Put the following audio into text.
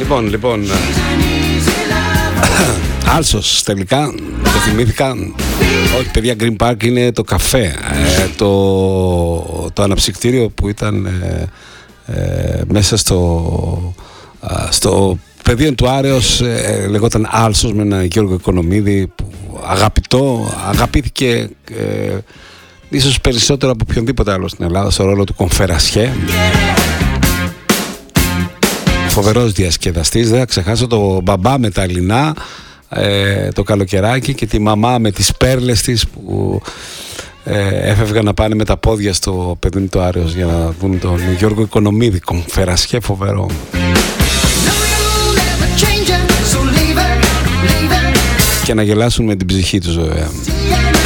Λοιπόν, Άλσος τελικά, το θυμήθηκα. Όχι παιδιά, Green Park είναι το καφέ, το αναψυκτήριο που ήταν μέσα στο πεδίο του Άρεως, λεγόταν Άλσος, με έναν Γιώργο Οικονομίδη που αγαπήθηκε ίσως περισσότερο από οποιονδήποτε άλλο στην Ελλάδα στο ρόλο του κονφερασιέ. Φοβερός διασκεδαστής. Δεν θα ξεχάσω το μπαμπά με τα λινά, το καλοκαιράκι, και τη μαμά με τις πέρλες της που έφευγαν να πάνε με τα πόδια στο πεδίο του Άρεως για να δουν τον Γιώργο Οικονομίδη. Κονφερασιέ φοβερό. Και να γελάσουν με την ψυχή τους βέβαια.